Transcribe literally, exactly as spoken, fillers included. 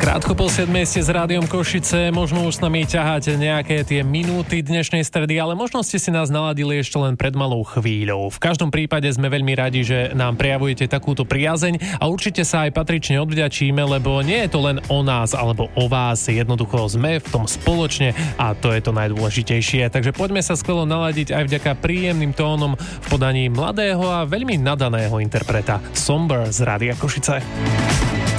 Krátko po siedmej ste s Rádiom Košice, možno už s nami ťaháte nejaké tie minúty dnešnej stredy, ale možno ste si nás naladili ešte len pred malou chvíľou. V každom prípade sme veľmi radi, že nám prejavujete takúto priazeň a určite sa aj patrične odvďačíme, lebo nie je to len o nás alebo o vás, jednoducho sme v tom spoločne a to je to najdôležitejšie. Takže poďme sa skvelo naladiť aj vďaka príjemným tónom v podaní mladého a veľmi nadaného interpreta Somber z Rádia Košice.